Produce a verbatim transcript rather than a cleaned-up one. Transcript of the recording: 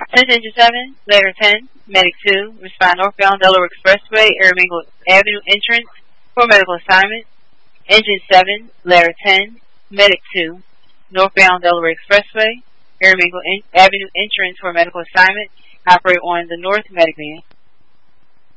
Since Engine seven, Ladder ten, Medic two, respond northbound Delaware Expressway, Aramingo Avenue entrance for medical assignment. Engine seven, Ladder ten, Medic two, northbound Delaware Expressway, Aramingo en Avenue entrance for medical assignment. Operate on the North Medic van.